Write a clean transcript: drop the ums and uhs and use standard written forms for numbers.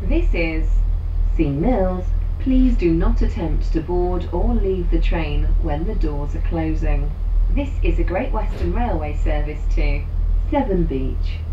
This is Seam Mills. Please do not attempt to board or leave the train when the doors are closing. This is a Great Western Railway service to Severn Beach.